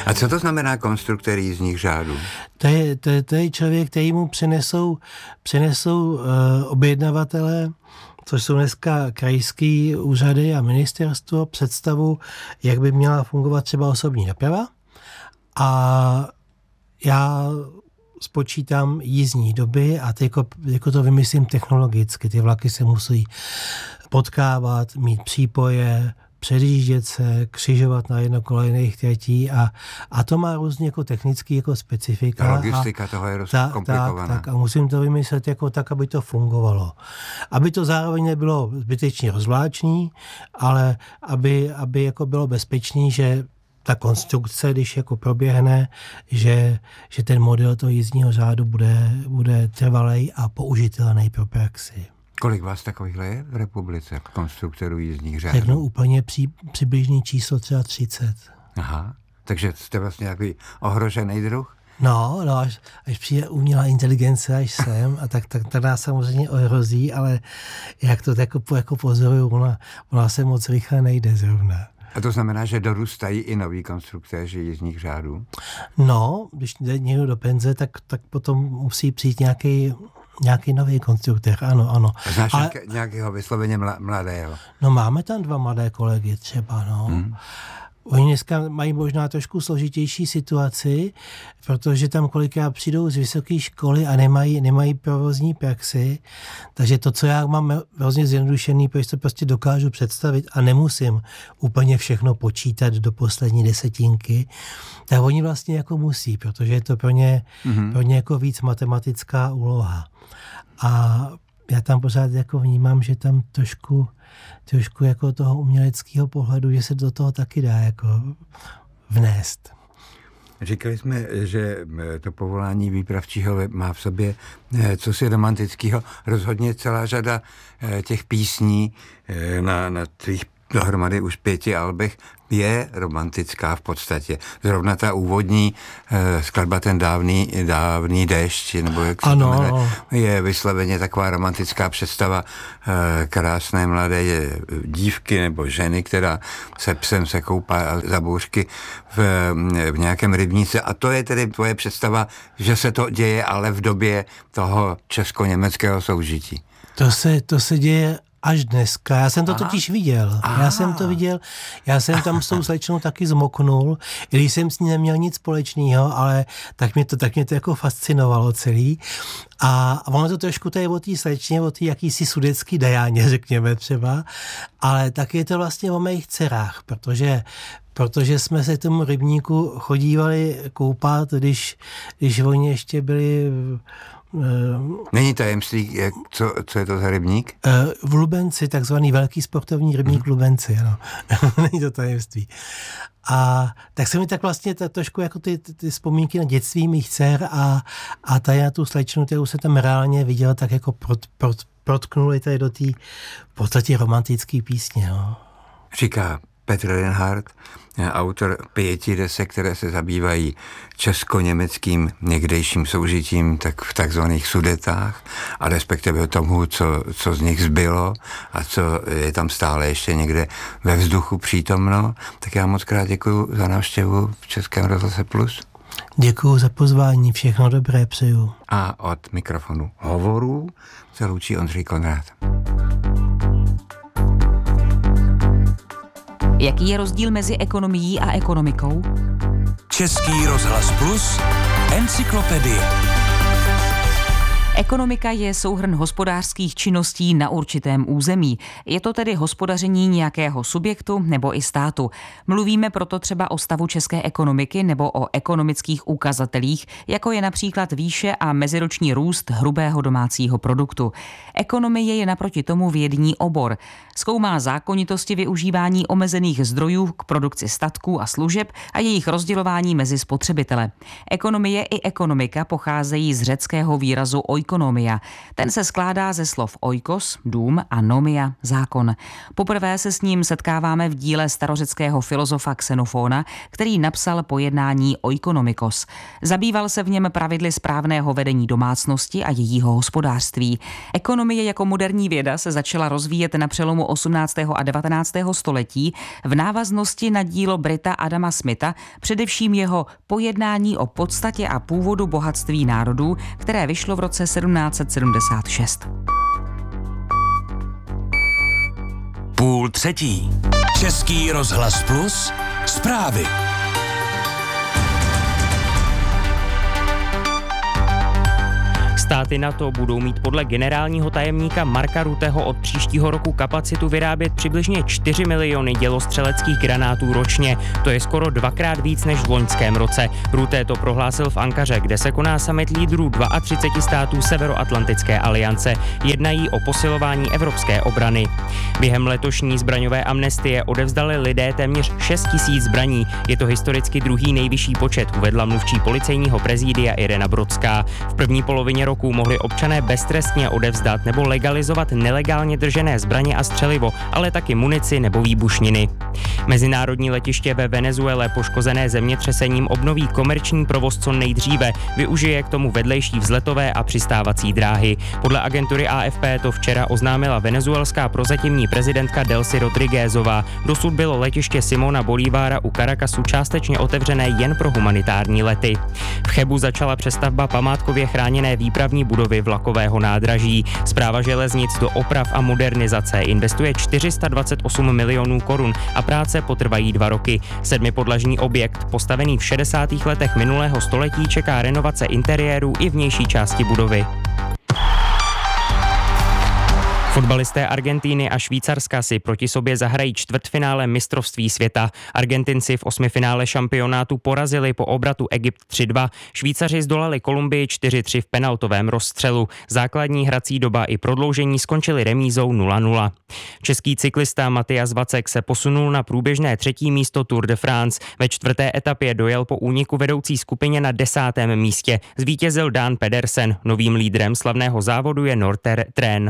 A co to znamená konstruktor jízdních řádů? To je člověk, který mu přinesou objednavatele, což jsou dneska krajský úřady a ministerstvo, představu, jak by měla fungovat třeba osobní doprava. A já spočítám jízdní doby a jako to vymyslím technologicky. Ty vlaky se musí potkávat, mít přípoje, předjíždět se, křižovat na jednokolejných tratí a to má různě jako technický jako specifika. Ta logistika toho je komplikovaná. Tak, a musím to vymyslet jako tak, aby to fungovalo. Aby to zároveň nebylo zbytečně rozvláčný, ale aby jako bylo bezpečný, že ta konstrukce, když jako proběhne, že ten model toho jízdního řádu bude trvalej a použitelný pro praxi. Kolik vás takovýchhle je v republice, konstruktorů jízdních řádů? Řeknu úplně přibližný číslo, třeba 30. Aha, takže jste vlastně nějaký ohrožený druh? No, až přijde umělá inteligence až sem, a tak nás samozřejmě ohrozí, ale jak to jako pozoruju, ona se moc rychle nejde zrovna. A to znamená, že dorůstají i noví konstruktéři jízdních řádů? No, když jde někdo do penze, tak potom musí přijít nějaký nový konstruktér, ano. Znáš nějakého vysloveně mladého? No máme tam 2 mladé kolegy třeba, no. Oni dneska mají možná trošku složitější situaci, protože tam kolikrát přijdou z vysoké školy a nemají provozní praxi, takže to, co já mám hrozně zjednodušený, protože to prostě dokážu představit a nemusím úplně všechno počítat do poslední desetinky, tak oni vlastně jako musí, protože je to pro ně jako víc matematická úloha. A já tam pořád jako vnímám, že tam trošku jako toho uměleckého pohledu, že se do toho taky dá jako vnést. Říkali jsme, že to povolání výpravčího má v sobě cosi romantického. Rozhodně celá řada těch písní na tvých dohromady už 5 albech je romantická v podstatě. Zrovna ta úvodní skladba, ten dávný déšť, nebo jak se to jmenuje, je vysloveně taková romantická představa krásné mladé dívky nebo ženy, která se psem se koupá za bouřky v nějakém rybníce. A to je tedy tvoje představa, že se to děje, ale v době toho česko-německého soužití. To se děje až dneska. Já jsem to totiž viděl. Já jsem tam s tou slečnou taky zmoknul, i když jsem s ní neměl nic společného, ale tak mě to jako fascinovalo celý. A ono to trošku tady o té slečně, o té jakýsi sudecký Dajáně, řekněme třeba, ale taky je to vlastně o mých dcerách, protože jsme se k tomu rybníku chodívali koupat, když oni ještě byli. Není tajemství, co je to za rybník? V Lubenci, takzvaný velký sportovní rybník v Lubenci, ano. Není to tajemství. A tak se mi tak vlastně trošku jako ty vzpomínky na dětství mých dcer a tady na tu slečnu, kterou se tam reálně viděl, tak jako protknuli tady do té v podstatě romantické písně. No. Říká Petr Lenhardt, autor 5 desek, které se zabývají česko-německým někdejším soužitím v takzvaných Sudetách a respektive tomu, co z nich zbylo a co je tam stále ještě někde ve vzduchu přítomno. Tak já moc krát děkuju za návštěvu v Českém rozhlase Plus. Děkuju za pozvání, všechno dobré přeju. A od mikrofonu hovorů se loučí Ondřej Konrád. Jaký je rozdíl mezi ekonomií a ekonomikou? Český rozhlas Plus, encyklopedie. Ekonomika je souhrn hospodářských činností na určitém území. Je to tedy hospodaření nějakého subjektu nebo i státu. Mluvíme proto třeba o stavu české ekonomiky nebo o ekonomických ukazatelích, jako je například výše a meziroční růst hrubého domácího produktu. Ekonomie je naproti tomu vědní obor. Zkoumá zákonitosti využívání omezených zdrojů k produkci statků a služeb a jejich rozdělování mezi spotřebitele. Ekonomie i ekonomika pocházejí z řeckého výrazu oikonomia. Ten se skládá ze slov oikos, dům, a nomia, zákon. Poprvé se s ním setkáváme v díle starořeckého filozofa Xenofóna, který napsal pojednání oikonomikos. Zabýval se v něm pravidly správného vedení domácnosti a jejího hospodářství. Ekonomie jako moderní věda se začala rozvíjet na přelomu 18. a 19. století v návaznosti na dílo Brita Adama Smitha, především jeho Pojednání o podstatě a původu bohatství národů, které vyšlo v roce 1776. 2:30. Český rozhlas Plus. Zprávy. Státy NATO budou mít podle generálního tajemníka Marka Rutteho od příštího roku kapacitu vyrábět přibližně 4 miliony dělostřeleckých granátů ročně. To je skoro 2krát víc než v loňském roce. Rutte to prohlásil v Ankaře, kde se koná summit lídrů 32 států Severoatlantické aliance. Jednají o posilování evropské obrany. Během letošní zbraňové amnestie odevzdali lidé téměř 6 000 zbraní. Je to historicky druhý nejvyšší počet, uvedla mluvčí policejního prezidia Irena Brodská. V první polovině roku mohli občané beztrestně odevzdat nebo legalizovat nelegálně držené zbraně a střelivo, ale taky munici nebo výbušniny. Mezinárodní letiště ve Venezuele poškozené zemětřesením obnoví komerční provoz co nejdříve, využije k tomu vedlejší vzletové a přistávací dráhy. Podle agentury AFP to včera oznámila venezuelská prozatímní prezidentka Delcy Rodriguezová. Dosud bylo letiště Simona Bolívara u Caracasu částečně otevřené jen pro humanitární lety. V Chebu začala přestavba památkově chráněné výpravní budovy vlakového nádraží. Správa železnic do oprav a modernizace investuje 428 milionů korun a práce potrvají 2 roky. 7podlažní objekt, postavený v 60. letech minulého století, čeká renovace interiéru i vnější části budovy. Fotbalisté Argentíny a Švýcarska si proti sobě zahrají čtvrtfinále mistrovství světa. Argentinci v 8finále šampionátu porazili po obratu Egypt 3-2. Švýcaři zdolali Kolumbii 4-3 v penaltovém rozstřelu. Základní hrací doba i prodloužení skončily remízou 0-0. Český cyklista Matyas Vacek se posunul na průběžné 3. místo Tour de France. Ve 4. etapě dojel po úniku vedoucí skupině na 10. místě. Zvítězil Dan Pedersen. Novým lídrem slavného závodu je Norter Tren.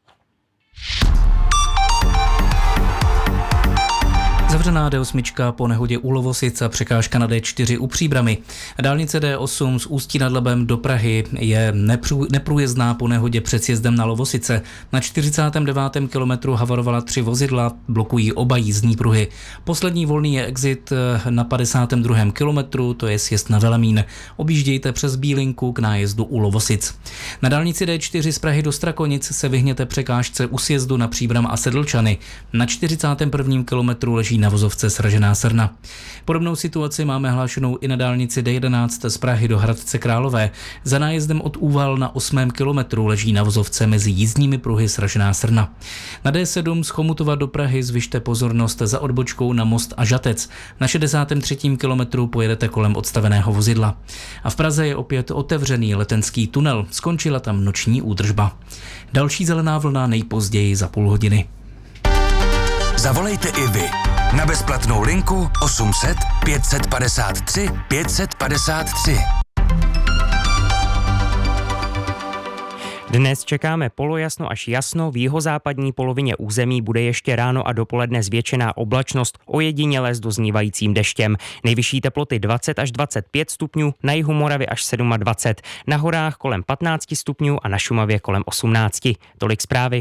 Zavřená D8 po nehodě u Lovosic a překážka na D4 u Příbrami. Dálnice D8 z Ústí nad Labem do Prahy je neprůjezdná po nehodě před sjezdem na Lovosice. Na 49. kilometru havarovala 3 vozidla, blokují oba jízdní pruhy. Poslední volný je exit na 52. kilometru, to je sjezd na Velemín. Objíždějte přes Bílinku k nájezdu u Lovosic. Na dálnici D4 z Prahy do Strakonic se vyhněte překážce u sjezdu na Příbram a Sedlčany. Na 41. kilometru leží na vozovce sražená srna. Podobnou situaci máme hlášenou i na dálnici D11 z Prahy do Hradce Králové. Za nájezdem od Úval na 8. kilometru leží na vozovce mezi jízdními pruhy sražená srna. Na D7 z Chomutova do Prahy zvyšte pozornost za odbočkou na Most a Žatec. Na 63. kilometru pojedete kolem odstaveného vozidla. A v Praze je opět otevřený letenský tunel. Skončila tam noční údržba. Další zelená vlna nejpozději za půl hodiny. Zavolejte i vy na bezplatnou linku 800 553 553. Dnes čekáme polojasno až jasno, v jihozápadní polovině území bude ještě ráno a dopoledne zvětšená oblačnost, ojediněle s doznívajícím deštěm. Nejvyšší teploty 20 až 25 stupňů, na jihu Moravy až 27, na horách kolem 15 stupňů a na Šumavě kolem 18. Tolik zprávy.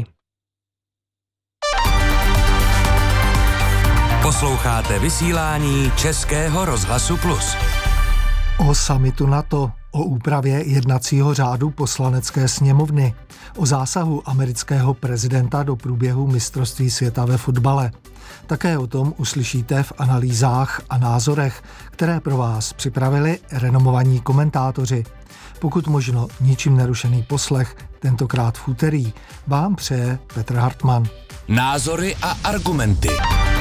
Posloucháte vysílání Českého rozhlasu Plus. O summitu NATO, o úpravě jednacího řádu Poslanecké sněmovny, o zásahu amerického prezidenta do průběhu mistrovství světa ve fotbale. Také o tom uslyšíte v analýzách a názorech, které pro vás připravili renomovaní komentátoři. Pokud možno ničím nerušený poslech, tentokrát v úterý, vám přeje Petr Hartmann. Názory a argumenty.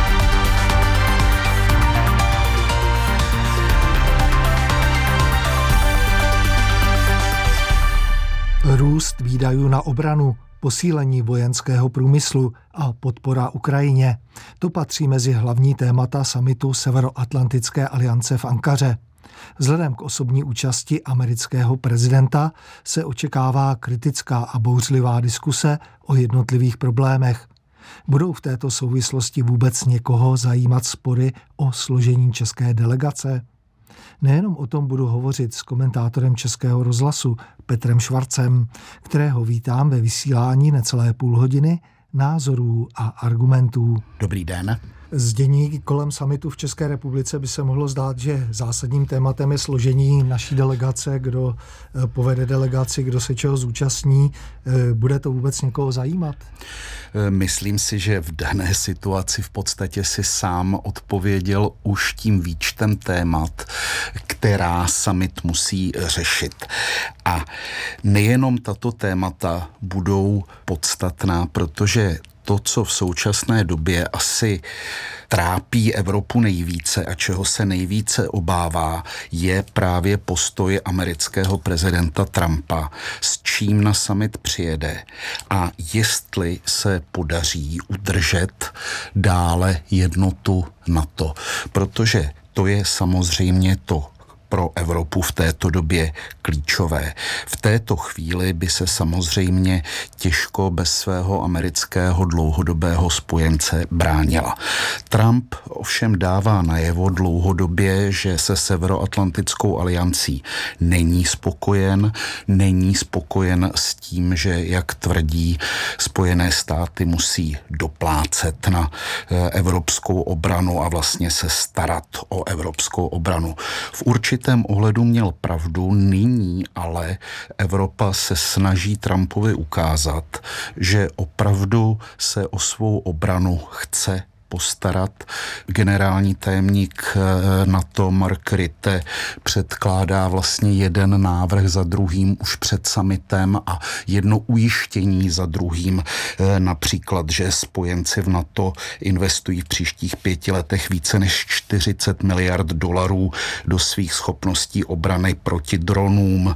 Růst výdajů na obranu, posílení vojenského průmyslu a podpora Ukrajině. To patří mezi hlavní témata summitu Severoatlantické aliance v Ankaře. Vzhledem k osobní účasti amerického prezidenta se očekává kritická a bouřlivá diskuse o jednotlivých problémech. Budou v této souvislosti vůbec někoho zajímat spory o složení české delegace? Nejenom o tom budu hovořit s komentátorem Českého rozhlasu Petrem Švarcem, kterého vítám ve vysílání necelé půl hodiny názorů a argumentů. Dobrý den. Z dění kolem summitu v České republice by se mohlo zdát, že zásadním tématem je složení naší delegace, kdo povede delegaci, kdo se čeho zúčastní. Bude to vůbec někoho zajímat? Myslím si, že v dané situaci v podstatě si sám odpověděl už tím výčtem témat, která summit musí řešit. A nejenom tato témata budou podstatná, protože to, co v současné době asi trápí Evropu nejvíce a čeho se nejvíce obává, je právě postoj amerického prezidenta Trumpa, s čím na summit přijede a jestli se podaří udržet dále jednotu NATO. Protože to je samozřejmě to pro Evropu v této době klíčové. V této chvíli by se samozřejmě těžko bez svého amerického dlouhodobého spojence bránila. Trump ovšem dává najevo dlouhodobě, že se Severoatlantickou aliancí není spokojen s tím, že, jak tvrdí, Spojené státy musí doplácet na evropskou obranu a vlastně se starat o evropskou obranu. V určitém ohledu měl pravdu, nyní ale Evropa se snaží Trumpovi ukázat, že opravdu se o svou obranu chce postarat. Generální tajemník NATO Mark Rutte předkládá vlastně jeden návrh za druhým už před summitem a jedno ujištění za druhým. Například, že spojenci v NATO investují v příštích 5 letech více než 40 miliard dolarů do svých schopností obrany proti dronům,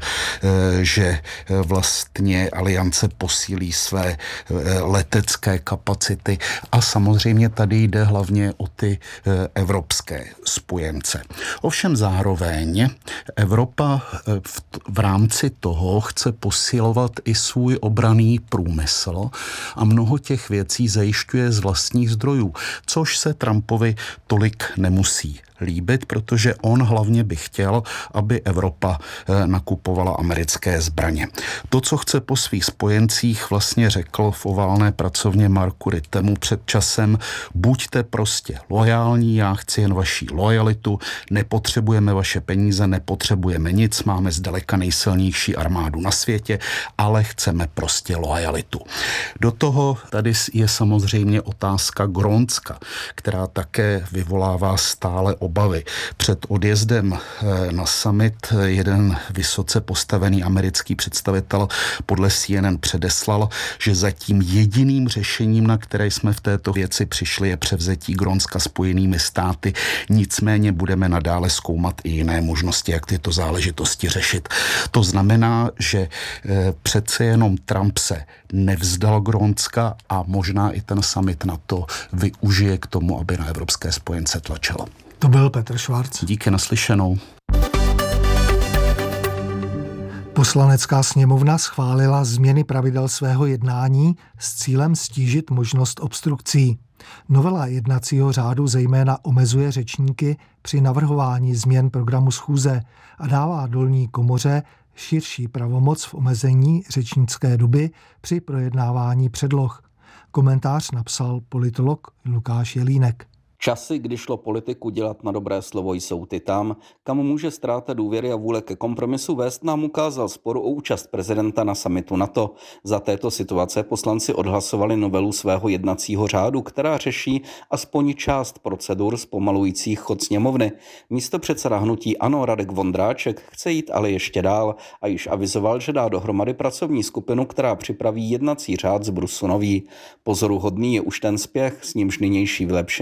že vlastně aliance posílí své letecké kapacity a samozřejmě tady jde hlavně o ty evropské spojence. Ovšem zároveň Evropa v rámci toho chce posilovat i svůj obranný průmysl a mnoho těch věcí zajišťuje z vlastních zdrojů, což se Trumpovi tolik nemusí líbit, protože on hlavně by chtěl, aby Evropa nakupovala americké zbraně. To, co chce po svých spojencích, vlastně řekl v oválné pracovně Marku Ruttemu před časem: buďte prostě lojální, já chci jen vaši lojalitu, nepotřebujeme vaše peníze, nepotřebujeme nic, máme zdaleka nejsilnější armádu na světě, ale chceme prostě lojalitu. Do toho tady je samozřejmě otázka Grónska, která také vyvolává stále obavy. Před odjezdem na summit jeden vysoce postavený americký představitel podle CNN předeslal, že zatím jediným řešením, na které jsme v této věci přišli, je převzetí Grónska Spojenými státy. Nicméně budeme nadále zkoumat i jiné možnosti, jak tyto záležitosti řešit. To znamená, že přece jenom Trump se nevzdal Grónska a možná i ten summit NATO využije k tomu, aby na evropské spojence tlačil. To byl Petr Švarc. Díky, naslyšenou. Poslanecká sněmovna schválila změny pravidel svého jednání s cílem stížit možnost obstrukcí. Novela jednacího řádu zejména omezuje řečníky při navrhování změn programu schůze a dává dolní komoře širší pravomoc v omezení řečnické doby při projednávání předloh. Komentář napsal politolog Lukáš Jelínek. Časy, kdy šlo politiku dělat na dobré slovo, jsou ty tam, kam může ztráta důvěry a vůle ke kompromisu vést, nám ukázal spor o účast prezidenta na summitu NATO. Za této situace poslanci odhlasovali novelu svého jednacího řádu, která řeší aspoň část procedur zpomalujících chod sněmovny. Místopředseda hnutí ANO Radek Vondráček chce jít ale ještě dál a již avizoval, že dá dohromady pracovní skupinu, která připraví jednací řád z brusu nový. Pozoruhodný je už ten spěch, s nímž nynější vylepšení spatřuje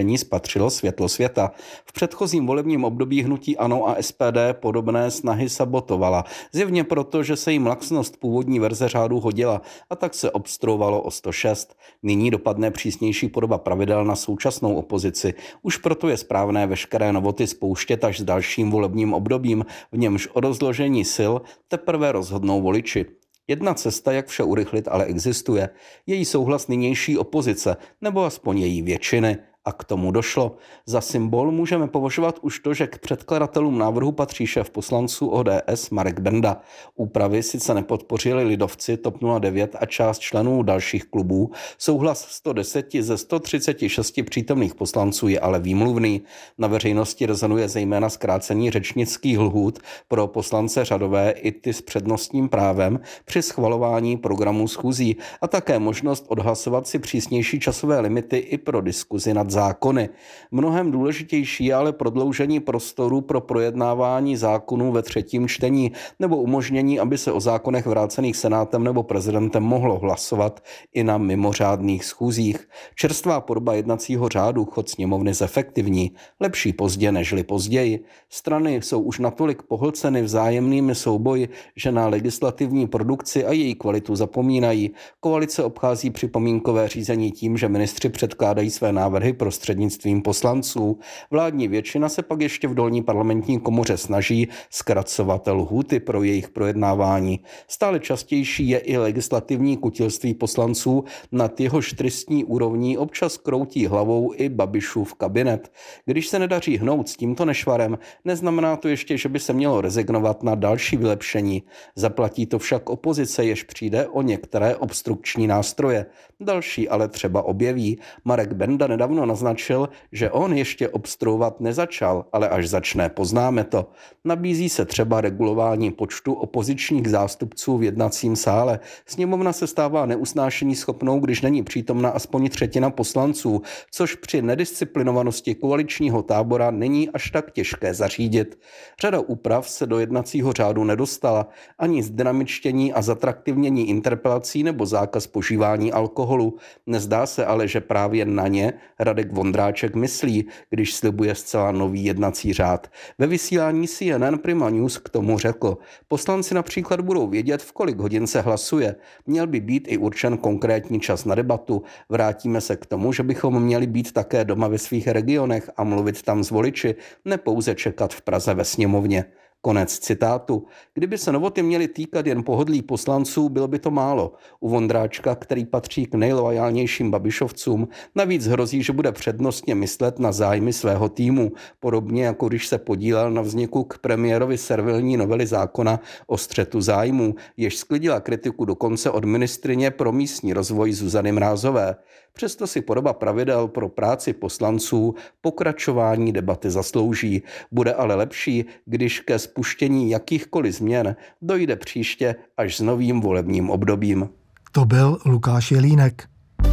spatřilo světlo světa. V předchozím volebním období hnutí ANO a SPD podobné snahy sabotovala. Zjevně proto, že se jim laxnost původní verze řádu hodila a tak se obstruovalo o 106. Nyní dopadne přísnější podoba pravidel na současnou opozici. Už proto je správné veškeré novoty spouštět až s dalším volebním obdobím, v němž o rozložení sil teprve rozhodnou voliči. Jedna cesta, jak vše urychlit, ale existuje. Její souhlas nynější opozice, nebo aspoň její většiny. A k tomu došlo. Za symbol můžeme považovat už to, že k předkladatelům návrhu patří šéf poslanců ODS Marek Benda. Úpravy sice nepodpořili lidovci, TOP 09 a část členů dalších klubů. Souhlas 110 ze 136 přítomných poslanců je ale výmluvný. Na veřejnosti rezonuje zejména zkrácení řečnických lhůt pro poslance řadové i ty s přednostním právem při schvalování programů schůzí a také možnost odhlasovat si přísnější časové limity i pro diskuzi nad zákony. Mnohem důležitější je ale prodloužení prostoru pro projednávání zákonů ve třetím čtení nebo umožnění, aby se o zákonech vrácených senátem nebo prezidentem mohlo hlasovat i na mimořádných schůzích. Čerstvá podoba jednacího řádu chod sněmovny zefektivní, lepší pozdě nežli později. Strany jsou už natolik pohlceny vzájemnými souboji, že na legislativní produkci a její kvalitu zapomínají. Koalice obchází připomínkové řízení tím, že ministři předkládají své návrhy prostřednictvím poslanců. Vládní většina se pak ještě v dolní parlamentní komoře snaží zkracovat lhůty pro jejich projednávání. Stále častější je i legislativní kutilství poslanců, nad jehož tristní úrovní občas kroutí hlavou i Babišův kabinet. Když se nedaří hnout s tímto nešvarem, neznamená to ještě, že by se mělo rezignovat na další vylepšení. Zaplatí to však opozice, jež přijde o některé obstrukční nástroje. Další ale třeba objeví. Marek Benda nedávno naznačil, že on ještě obstruovat nezačal, ale až začne, poznáme to. Nabízí se třeba regulování počtu opozičních zástupců v jednacím sále. Sněmovna se stává neusnášení schopnou, když není přítomna aspoň třetina poslanců, což při nedisciplinovanosti koaličního tábora není až tak těžké zařídit. Řada úprav se do jednacího řádu nedostala, ani zdynamičtění a zatraktivnění interpelací nebo zákaz požívání alkoholu. Nezdá se ale, že právě na ně Radek Vondráček myslí, když slibuje zcela nový jednací řád. Ve vysílání CNN Prima News k tomu řekl: poslanci například budou vědět, v kolik hodin se hlasuje. Měl by být i určen konkrétní čas na debatu. Vrátíme se k tomu, že bychom měli být také doma ve svých regionech a mluvit tam s voliči, ne pouze čekat v Praze ve sněmovně. Konec citátu. Kdyby se novoty měly týkat jen pohodlí poslanců, bylo by to málo. U Vondráčka, který patří k nejloajálnějším Babišovcům, navíc hrozí, že bude přednostně myslet na zájmy svého týmu, podobně jako když se podílel na vzniku k premiérovi servilní novely zákona o střetu zájmů, jež sklidila kritiku dokonce od ministryně pro místní rozvoj Zuzany Mrázové. Přesto si podoba pravidel pro práci poslanců pokračování debaty zaslouží. Bude ale lepší, když ke spuštění jakýchkoliv změn dojde příště až s novým volebním obdobím. To byl Lukáš Jelínek.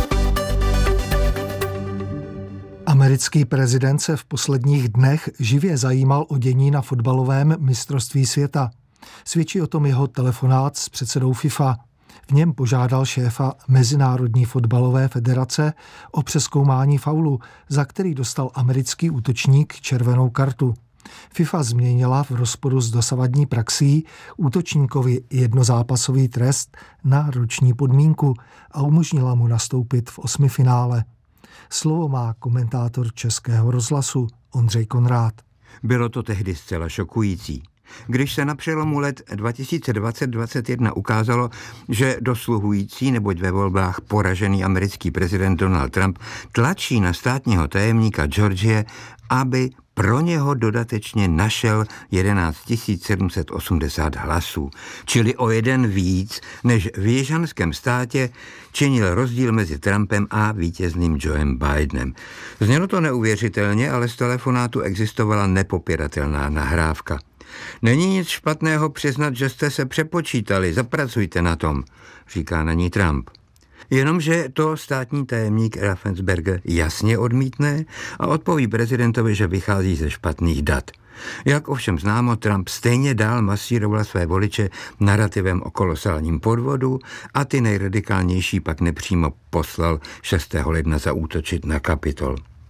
Americký prezident se v posledních dnech živě zajímal o dění na fotbalovém mistrovství světa. Svědčí o tom jeho telefonát s předsedou FIFA. V něm požádal šéfa Mezinárodní fotbalové federace o přezkoumání faulu, za který dostal americký útočník červenou kartu. FIFA změnila v rozporu s dosavadní praxí útočníkovi jednozápasový trest na roční podmínku a umožnila mu nastoupit v osmifinále. Slovo má komentátor Českého rozhlasu Ondřej Konrád. Bylo to tehdy zcela šokující. Když se na přelomu let 2020-2021 ukázalo, že dosluhující, neboť ve volbách poražený americký prezident Donald Trump tlačí na státního tajemníka Georgie, aby pro něho dodatečně našel 11 780 hlasů, čili o jeden víc, než v jižanském státě činil rozdíl mezi Trumpem a vítězným Joem Bidenem. Znělo to neuvěřitelně, ale z telefonátu existovala nepopiratelná nahrávka. Není nic špatného přiznat, že jste se přepočítali, zapracujte na tom, říká na ní Trump. Jenomže to státní tajemník Raffensperger jasně odmítne a odpoví prezidentovi, že vychází ze špatných dat. Jak ovšem známo, Trump stejně dál masíroval své voliče narativem o kolosálním podvodu a ty nejradikálnější pak nepřímo poslal 6. ledna zaútočit na Kapitol.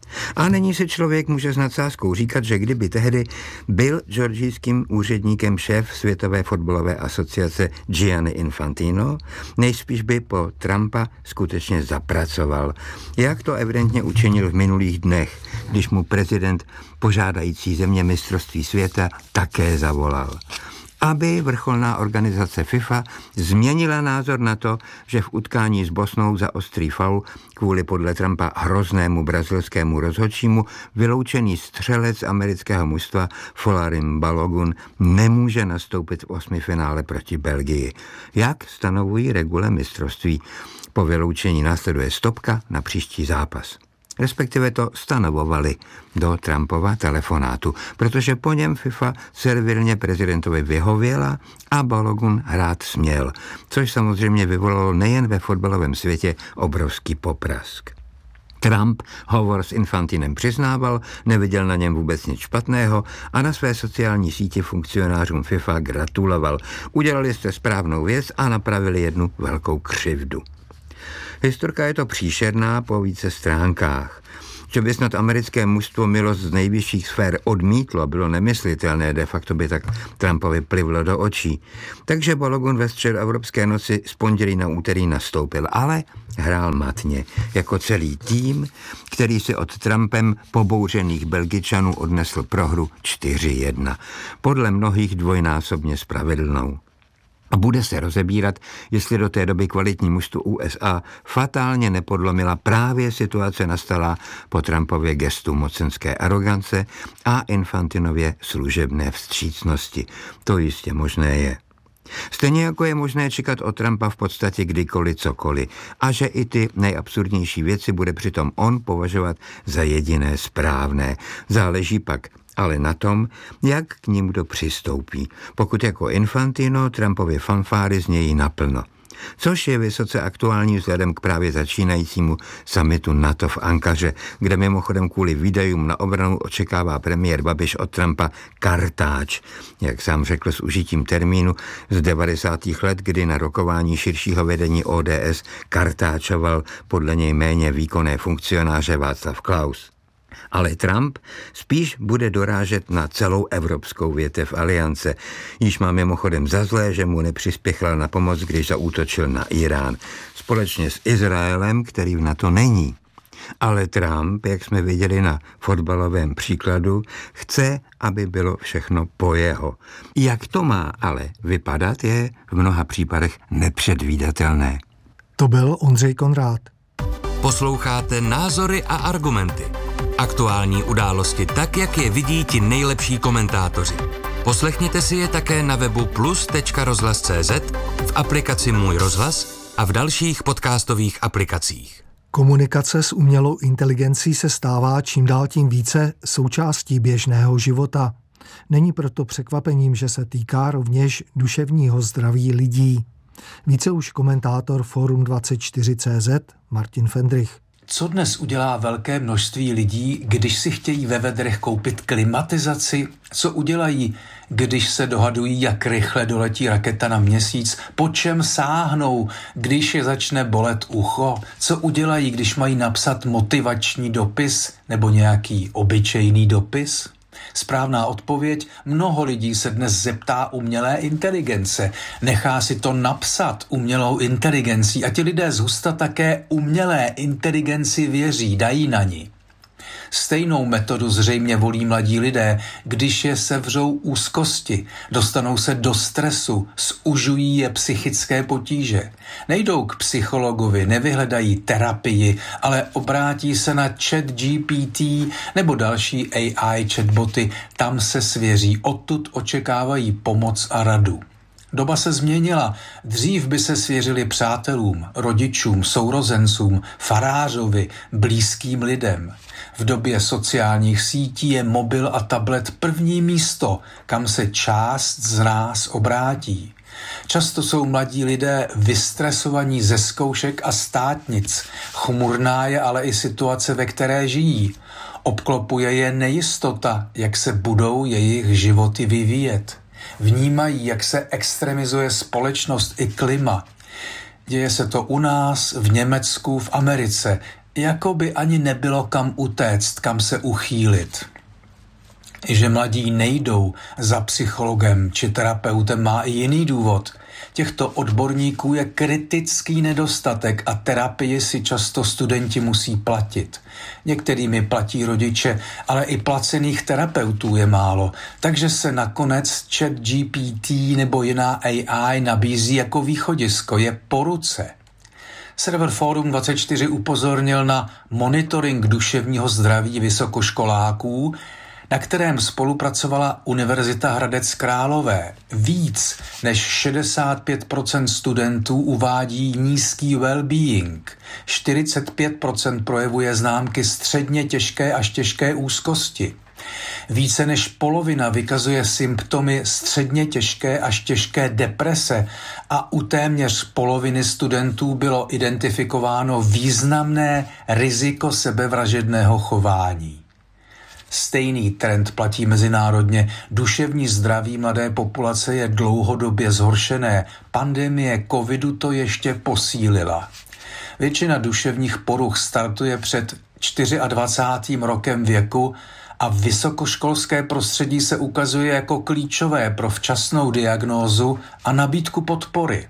A nyní si člověk může s nadsázkou říkat, že kdyby tehdy byl georgijským úředníkem šéf Světové fotbalové asociace Gianni Infantino, nejspíš by po Trumpa skutečně zapracoval, jak to evidentně učinil v minulých dnech, když mu prezident požádající země mistrovství světa také zavolal. Aby vrcholná organizace FIFA změnila názor na to, že v utkání s Bosnou za ostrý faul kvůli podle Trumpa hroznému brazilskému rozhodčímu vyloučený střelec amerického mužstva Folarin Balogun nemůže nastoupit v osmifinále proti Belgii. Jak stanovují regule mistrovství? Po vyloučení následuje stopka na příští zápas. Respektive to stanovovali do Trumpova telefonátu, protože po něm FIFA servilně prezidentovi vyhověla a Balogun hrát směl, což samozřejmě vyvolalo nejen ve fotbalovém světě obrovský poprask. Trump hovor s Infantinem přiznával, neviděl na něm vůbec nic špatného a na své sociální síti funkcionářům FIFA gratuloval. Udělali jste správnou věc a napravili jednu velkou křivdu. Historka je to příšerná po více stránkách. Že by snad americké mužstvo milost z nejvyšších sfér odmítlo, bylo nemyslitelné, de facto by tak Trumpovi plivlo do očí. Takže Balogun ve středu evropské noci z pondělí na úterý nastoupil, ale hrál matně, jako celý tým, který si od Trumpem pobouřených Belgičanů odnesl prohru 4-1. Podle mnohých dvojnásobně spravedlnou. A bude se rozebírat, jestli do té doby kvalitní mužstvo USA fatálně nepodlomila právě situace nastalá po Trumpově gestu mocenské arogance a Infantinově služebné vstřícnosti. To jistě možné je. Stejně jako je možné čekat od Trumpa v podstatě kdykoliv cokoliv a že i ty nejabsurdnější věci bude přitom on považovat za jediné správné. Záleží pak ale na tom, jak k ním kdo přistoupí, pokud jako Infantino Trumpovy fanfáry znějí naplno. Což je vysoce aktuální vzhledem k právě začínajícímu summitu NATO v Ankaře, kde mimochodem kvůli výdajům na obranu očekává premiér Babiš od Trumpa kartáč, jak sám řekl s užitím termínu z 90. let, kdy na rokování širšího vedení ODS kartáčoval podle něj méně výkonné funkcionáře Václav Klaus. Ale Trump spíš bude dorážet na celou evropskou větev aliance. Již má mimochodem za zlé, že mu nepřispěchal na pomoc, když zaútočil na Irán. Společně s Izraelem, který v NATO není. Ale Trump, jak jsme viděli na fotbalovém příkladu, chce, aby bylo všechno po jeho. Jak to má ale vypadat, je v mnoha případech nepředvídatelné. To byl Ondřej Konrád. Posloucháte Názory a argumenty. Aktuální události tak, jak je vidí ti nejlepší komentátoři. Poslechněte si je také na webu plus.rozhlas.cz, v aplikaci Můj rozhlas a v dalších podcastových aplikacích. Komunikace s umělou inteligencí se stává čím dál tím více součástí běžného života. Není proto překvapením, že se týká rovněž duševního zdraví lidí. Více už komentátor Forum24.cz Martin Fendrich. Co dnes udělá velké množství lidí, když si chtějí ve vedrech koupit klimatizaci? Co udělají, když se dohadují, jak rychle doletí raketa na Měsíc? Po čem sáhnou, když je začne bolet ucho? Co udělají, když mají napsat motivační dopis nebo nějaký obyčejný dopis? Správná odpověď: mnoho lidí se dnes zeptá umělé inteligence. Nechá si to napsat umělou inteligencí a ti lidé zhusta také umělé inteligenci věří, dají na ní. Stejnou metodu zřejmě volí mladí lidé, když je sevřou úzkosti, dostanou se do stresu, zužují je psychické potíže. Nejdou k psychologovi, nevyhledají terapii, ale obrátí se na ChatGPT nebo další AI chatboty, tam se svěří, odtud očekávají pomoc a radu. Doba se změnila. Dřív by se svěřili přátelům, rodičům, sourozencům, farářovi, blízkým lidem. V době sociálních sítí je mobil a tablet první místo, kam se část z nás obrátí. Často jsou mladí lidé vystresovaní ze zkoušek a státnic. Chmurná je ale i situace, ve které žijí. Obklopuje je nejistota, jak se budou jejich životy vyvíjet. Vnímají, jak se extremizuje společnost i klima. Děje se to u nás, v Německu, v Americe. jako by ani nebylo kam utéct, kam se uchýlit. Že mladí nejdou za psychologem či terapeutem, má i jiný důvod. Těchto odborníků je kritický nedostatek a terapii si často studenti musí platit. Některými platí rodiče, ale i placených terapeutů je málo, takže se nakonec ChatGPT nebo jiná AI nabízí jako východisko, je po ruce. Server Forum 24 upozornil na monitoring duševního zdraví vysokoškoláků, na kterém spolupracovala Univerzita Hradec Králové. Víc než 65% studentů uvádí nízký well-being. 45% projevuje známky středně těžké až těžké úzkosti. Více než polovina vykazuje symptomy středně těžké až těžké deprese a u téměř poloviny studentů bylo identifikováno významné riziko sebevražedného chování. Stejný trend platí mezinárodně. Duševní zdraví mladé populace je dlouhodobě zhoršené. Pandemie covidu to ještě posílila. Většina duševních poruch startuje před 24. rokem věku a vysokoškolské prostředí se ukazuje jako klíčové pro včasnou diagnózu a nabídku podpory.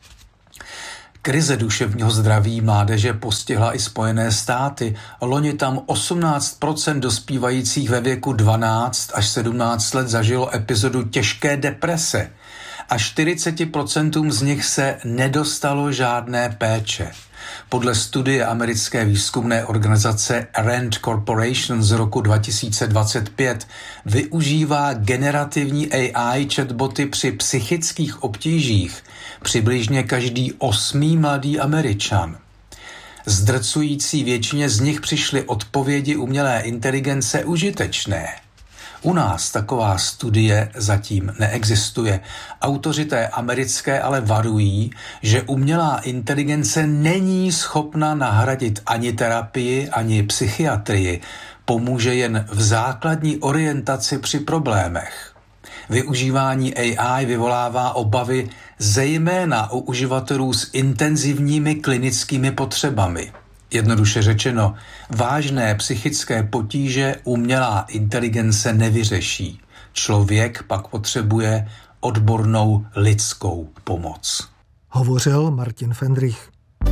Krize duševního zdraví mládeže postihla i Spojené státy. Loni tam 18% dospívajících ve věku 12 až 17 let zažilo epizodu těžké deprese a 40% z nich se nedostalo žádné péče. Podle studie americké výzkumné organizace Rand Corporation z roku 2025 využívá generativní AI chatboty při psychických obtížích přibližně každý 8. mladý Američan. Zdrcující většině z nich přišly odpovědi umělé inteligence užitečné. U nás taková studie zatím neexistuje. Autoři té americké ale varují, že umělá inteligence není schopna nahradit ani terapii, ani psychiatrii. Pomůže jen v základní orientaci při problémech. Využívání AI vyvolává obavy zejména u uživatelů s intenzivními klinickými potřebami. Jednoduše řečeno, vážné psychické potíže umělá inteligence nevyřeší. Člověk pak potřebuje odbornou lidskou pomoc. Hovořil Martin Fendrich.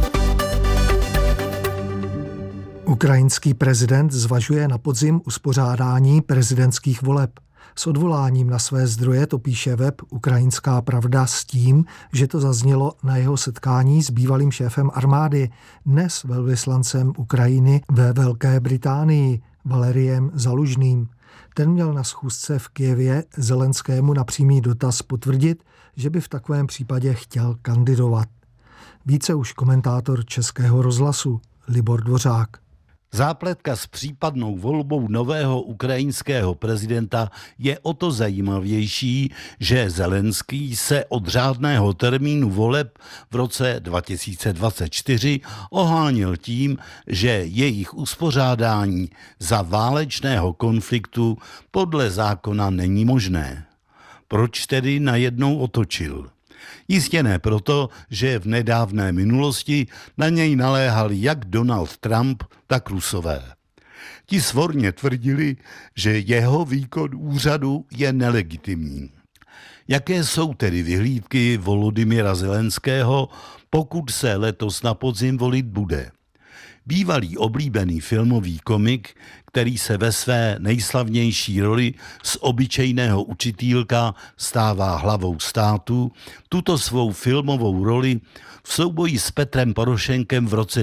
Ukrajinský prezident zvažuje na podzim uspořádání prezidentských voleb. S odvoláním na své zdroje to píše web Ukrajinská pravda s tím, že to zaznělo na jeho setkání s bývalým šéfem armády, dnes velvyslancem Ukrajiny ve Velké Británii, Valeriem Zalužným. Ten měl na schůzce v Kyjevě Zelenskému na přímý dotaz potvrdit, že by v takovém případě chtěl kandidovat. Více už komentátor Českého rozhlasu Libor Dvořák. Zápletka s případnou volbou nového ukrajinského prezidenta je o to zajímavější, že Zelenský se od řádného termínu voleb v roce 2024 ohánil tím, že jejich uspořádání za válečného konfliktu podle zákona není možné. Proč tedy najednou otočil? Jistě ne proto, že v nedávné minulosti na něj naléhali jak Donald Trump, tak Rusové. Ti svorně tvrdili, že jeho výkon úřadu je nelegitimní. Jaké jsou tedy vyhlídky Volodymyra Zelenského, pokud se letos na podzim volit bude? Bývalý oblíbený filmový komik, který se ve své nejslavnější roli z obyčejného učitýlka stává hlavou státu, tuto svou filmovou roli v souboji s Petrem Porošenkem v roce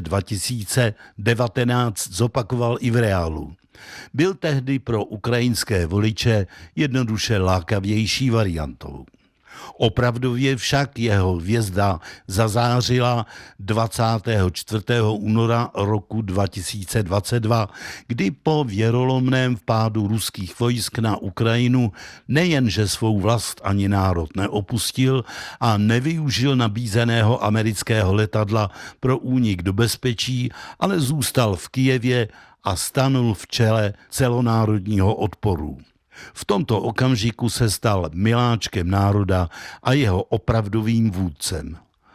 2019 zopakoval i v reálu. Byl tehdy pro ukrajinské voliče jednoduše lákavější variantou. Opravdově však jeho hvězda zazářila 24. února roku 2022, kdy po věrolomném vpádu ruských vojsk na Ukrajinu nejenže svou vlast ani národ neopustil a nevyužil nabízeného amerického letadla pro únik do bezpečí, ale zůstal v Kyjevě a stanul v čele celonárodního odporu. V tomto okamžiku se stal miláčkem národa a jeho opravdovým vůdcem.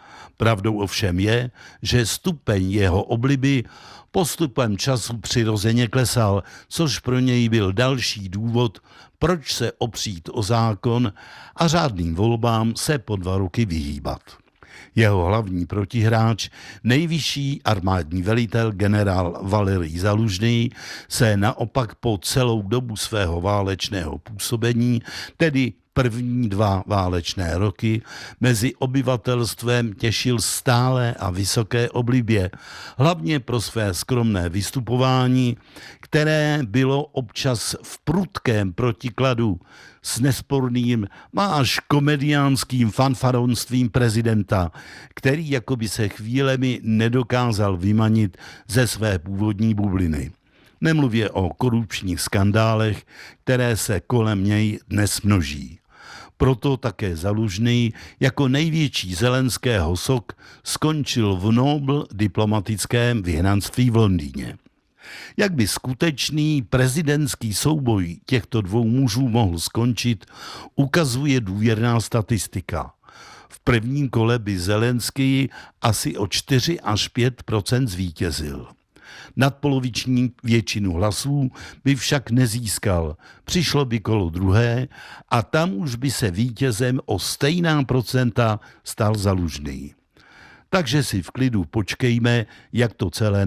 Pravdou ovšem je, že stupeň jeho obliby postupem času přirozeně klesal, což pro něj byl další důvod, proč se opřít o zákon a řádným volbám se po 2 roky vyhýbat. Jeho hlavní protihráč, nejvyšší armádní velitel generál Valerij Zalužný, se naopak po celou dobu svého válečného působení, tedy první 2 válečné roky, mezi obyvatelstvem těšil stále a vysoké oblibě, hlavně pro své skromné vystupování, které bylo občas v prudkém protikladu s nesporným až komediánským fanfaronstvím prezidenta, který jakoby se chvílemi nedokázal vymanit ze své původní bubliny. Nemluvě o korupčních skandálech, které se kolem něj dnes množí. Proto také Zalužný jako největší Zelenského sok skončil v Nobel diplomatickém vyhnanství v Londýně. Jak by skutečný prezidentský souboj těchto 2 mužů mohl skončit, ukazuje důvěrná statistika. V prvním kole by Zelenský asi o 4 až 5% zvítězil. Nadpoloviční většinu hlasů by však nezískal. Přišlo by kolo druhé a tam už by se vítězem o stejná procenta stal Zalužný. Takže si v klidu počkejme, jak to celé